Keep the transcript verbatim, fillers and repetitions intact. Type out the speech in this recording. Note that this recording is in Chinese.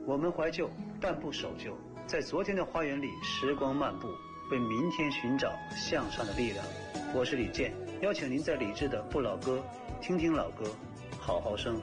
我们怀旧，但不守旧，在昨天的花园里时光漫步，为明天寻找向上的力量。我是李健，邀请您在理智的不老歌听听老歌，好好生。